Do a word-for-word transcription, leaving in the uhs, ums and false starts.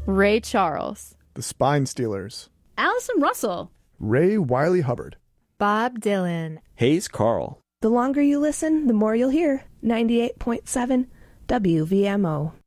Ray Charles, The Spine Stealers, Allison Russell, Ray Wiley Hubbard, Bob Dylan, Hayes Carl. The longer you listen, the more you'll hear. ninety-eight point seven W V M O.